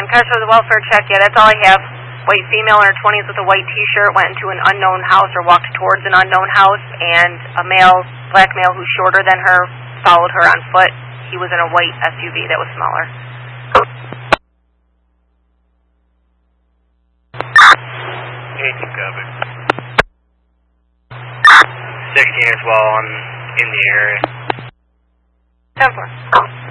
cars for the welfare check, yeah, that's all I have. White female in her 20s with a white T-shirt went into an unknown house or walked towards an unknown house, and a black male who's shorter than her followed her on foot. He was in a white SUV that was smaller. Anything covered. 16 as well, I'm in the area. 10-4.